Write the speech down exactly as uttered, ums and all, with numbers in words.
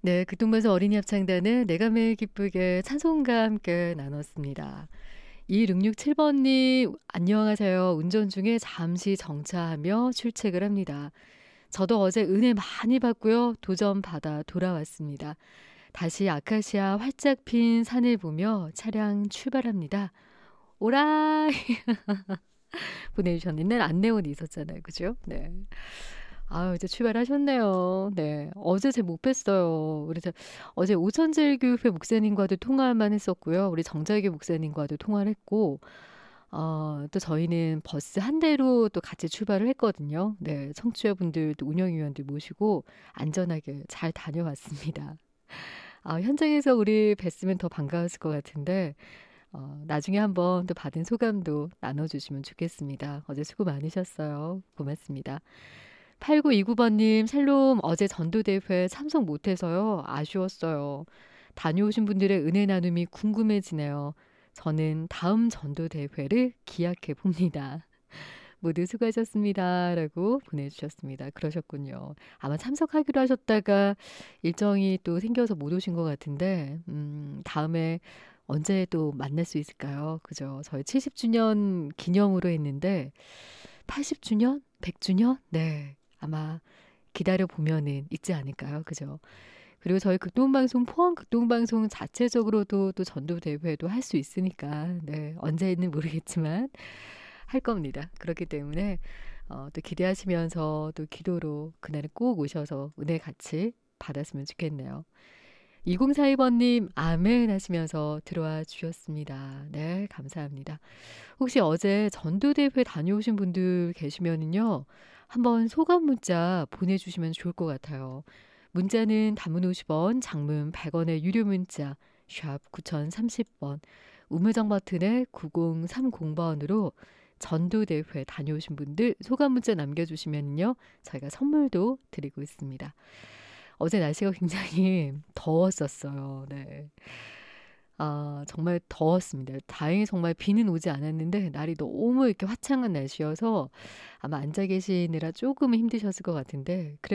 네, 극동방송 어린이 합창단은 내가 매일 기쁘게 찬송과 함께 나눴습니다. 이육육칠 번님, 안녕하세요. 운전 중에 잠시 정차하며 출첵을 합니다. 저도 어제 은혜 많이 받고요. 도전 받아 돌아왔습니다. 다시 아카시아 활짝 핀 산을 보며 차량 출발합니다. 오라이 보내주셨는데 안내원이 있었잖아요. 그죠? 네. 아유, 이제 출발하셨네요. 네. 어제 제 못 뵀어요. 그래서 어제 오천제일교회 목사님과도 통화만 했었고요. 우리 정자교 목사님과도 통화를 했고, 어, 또 저희는 버스 한 대로 또 같이 출발을 했거든요. 네. 청취자분들 또 운영위원들 모시고 안전하게 잘 다녀왔습니다. 아, 현장에서 우리 뵀으면 더 반가웠을 것 같은데, 어, 나중에 한번 또 받은 소감도 나눠주시면 좋겠습니다. 어제 수고 많으셨어요. 고맙습니다. 팔구이구 번님, 샬롬 어제 전도대회 참석 못해서요. 아쉬웠어요. 다녀오신 분들의 은혜 나눔이 궁금해지네요. 저는 다음 전도대회를 기약해 봅니다. 모두 수고하셨습니다. 라고 보내주셨습니다. 그러셨군요. 아마 참석하기로 하셨다가 일정이 또 생겨서 못 오신 것 같은데, 음, 다음에 언제 또 만날 수 있을까요? 그죠? 저희 칠십 주년 기념으로 했는데, 팔십 주년? 백 주년? 네. 아마 기다려 보면은 있지 않을까요? 그죠? 그리고 저희 극동방송 포항 극동방송 자체적으로도 또 전도대회도 할 수 있으니까, 네. 언제는 모르겠지만, 할 겁니다. 그렇기 때문에 어, 또 기대하시면서 또 기도로 그날에 꼭 오셔서 은혜 같이 받았으면 좋겠네요. 이공사이 번님 아멘 하시면서 들어와 주셨습니다. 네, 감사합니다. 혹시 어제 전도대회 다녀오신 분들 계시면은요, 한번 소감 문자 보내주시면 좋을 것 같아요. 문자는 단문 오십 원, 장문 백 원의 유료 문자 샵 구공삼공 번, 우물정 버튼에 구공삼공 번으로 전도대회 다녀오신 분들 소감 문자 남겨주시면요, 저희가 선물도 드리고 있습니다. 어제 날씨가 굉장히 더웠었어요. 네. 아, 정말 더웠습니다. 다행히 정말 비는 오지 않았는데 날이 너무 이렇게 화창한 날씨여서 아마 앉아 계시느라 조금 힘드셨을 것 같은데, 그래